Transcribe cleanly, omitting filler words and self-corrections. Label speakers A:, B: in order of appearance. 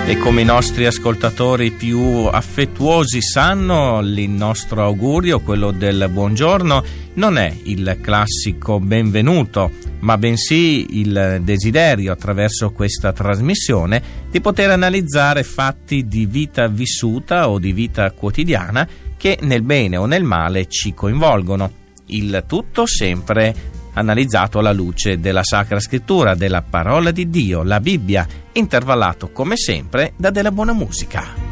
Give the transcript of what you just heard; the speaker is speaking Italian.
A: E come i nostri ascoltatori più affettuosi sanno, il nostro augurio, quello del buongiorno, non è il classico benvenuto, ma bensì il desiderio, attraverso questa trasmissione, di poter analizzare fatti di vita vissuta o di vita quotidiana che nel bene o nel male ci coinvolgono. Il tutto sempre analizzato alla luce della Sacra Scrittura, della parola di Dio, la Bibbia, intervallato come sempre da della buona musica.